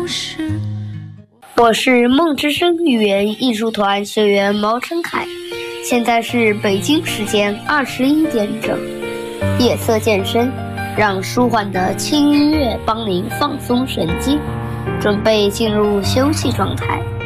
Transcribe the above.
我是梦之声语言艺术团学员毛晨凯，现在是北京时间21点整，夜色渐深，让舒缓的轻音乐帮您放松神经，准备进入休息状态。